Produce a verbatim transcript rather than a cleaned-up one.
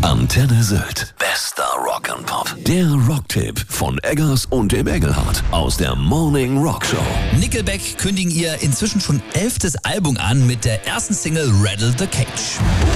Antenne Sylt. Bester Rock'n'Pop. Der Rocktipp von Eggers und dem Engelhardt aus der Morning Rock Show. Nickelback kündigen ihr inzwischen schon elftes Album an mit der ersten Single Rattle the Cage.